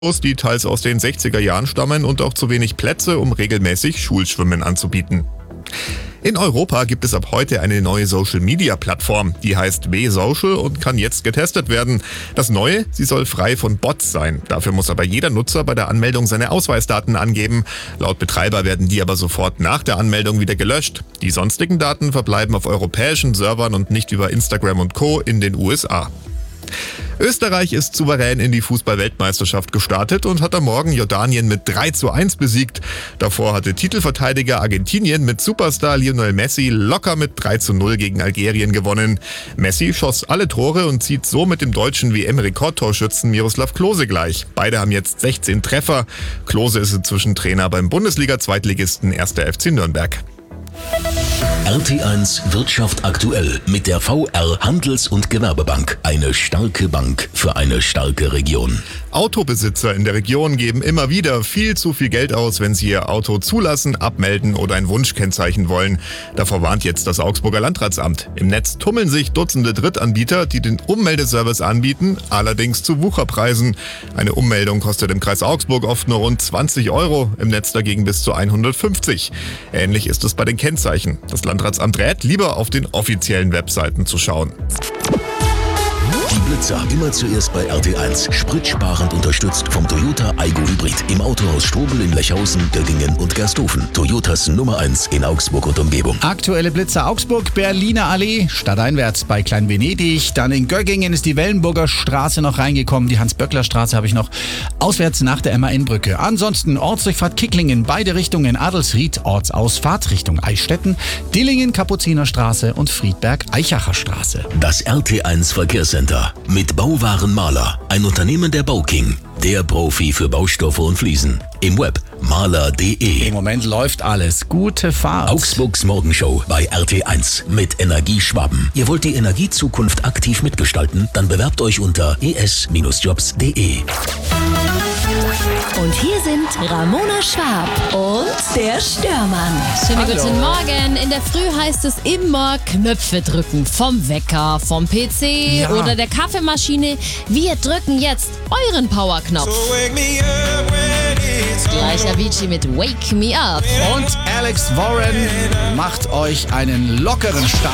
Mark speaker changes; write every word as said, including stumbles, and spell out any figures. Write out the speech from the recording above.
Speaker 1: die teils aus den sechziger Jahren stammen und auch zu wenig Plätze, um regelmäßig Schulschwimmen anzubieten. In Europa gibt es ab heute eine neue Social-Media-Plattform, die heißt W-Social und kann jetzt getestet werden. Das Neue, sie soll frei von Bots sein. Dafür muss aber jeder Nutzer bei der Anmeldung seine Ausweisdaten angeben. Laut Betreiber werden die aber sofort nach der Anmeldung wieder gelöscht. Die sonstigen Daten verbleiben auf europäischen Servern und nicht über Instagram und Co. in den U S A. Österreich ist souverän in die Fußball-Weltmeisterschaft gestartet und hat am Morgen Jordanien mit drei zu eins besiegt. Davor hatte Titelverteidiger Argentinien mit Superstar Lionel Messi locker mit drei zu null gegen Algerien gewonnen. Messi schoss alle Tore und zieht so mit dem deutschen W M-Rekordtorschützen Miroslav Klose gleich. Beide haben jetzt sechzehn Treffer. Klose ist inzwischen Trainer beim Bundesliga-Zweitligisten erster F C Nürnberg.
Speaker 2: R T eins Wirtschaft aktuell mit der V R Handels- und Gewerbebank. Eine starke Bank für eine starke Region.
Speaker 1: Autobesitzer in der Region geben immer wieder viel zu viel Geld aus, wenn sie ihr Auto zulassen, abmelden oder ein Wunschkennzeichen wollen. Davor warnt jetzt das Augsburger Landratsamt. Im Netz tummeln sich Dutzende Drittanbieter, die den Ummeldeservice anbieten, allerdings zu Wucherpreisen. Eine Ummeldung kostet im Kreis Augsburg oft nur rund zwanzig Euro, im Netz dagegen bis zu hundertfünfzig. Ähnlich ist es bei den Kennzeichen. Das Landratsamt rät, lieber auf den offiziellen Webseiten zu schauen.
Speaker 2: Die Blitzer immer zuerst bei R T eins. Spritsparend unterstützt vom Toyota Aygo Hybrid. Im Autohaus Strobel in Lechhausen, Göggingen und Gersthofen. Toyotas Nummer eins in Augsburg und Umgebung.
Speaker 3: Aktuelle Blitzer Augsburg, Berliner Allee, stadteinwärts bei Klein Venedig. Dann in Göggingen ist die Wellenburger Straße noch reingekommen. Die Hans-Böckler-Straße habe ich noch auswärts nach der M A N-Brücke. Ansonsten Ortsdurchfahrt Kicklingen, beide Richtungen Adelsried, Ortsausfahrt Richtung Eichstätten, Dillingen, Kapuzinerstraße und Friedberg-Eichacher Straße.
Speaker 2: Das R T eins Verkehrscenter mit Bauwaren Maler, ein Unternehmen der Bauking, der Profi für Baustoffe und Fliesen. Im Web maler punkt de.
Speaker 3: Im Moment läuft alles. Gute Fahrt.
Speaker 2: Augsburgs Morgenshow bei R T eins mit Energieschwaben. Ihr wollt die Energiezukunft aktiv mitgestalten? Dann bewerbt euch unter e s jobs punkt de.
Speaker 4: Und hier sind Ramona Schwab und der Störmann.
Speaker 5: Schönen guten Morgen. In der Früh heißt es immer Knöpfe drücken. Vom Wecker, vom P C
Speaker 3: Ja.
Speaker 5: oder der Kaffeemaschine. Wir drücken jetzt euren Powerknopf.
Speaker 6: So wake me up when it's
Speaker 5: Gleich Avicii mit Wake Me Up.
Speaker 3: Und Alex Warren macht euch einen lockeren Start